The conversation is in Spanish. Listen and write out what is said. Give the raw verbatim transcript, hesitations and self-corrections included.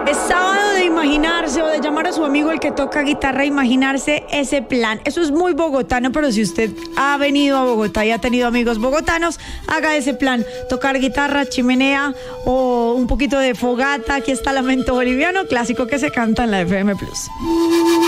Es sábado de imaginarse o de llamar a su amigo el que toca guitarra, imaginarse ese plan. Eso es muy bogotano, pero si usted ha venido a Bogotá y ha tenido amigos bogotanos, haga ese plan. Tocar guitarra, chimenea o un poquito de fogata. Aquí está Lamento Boliviano, clásico que se canta en la F M Plus.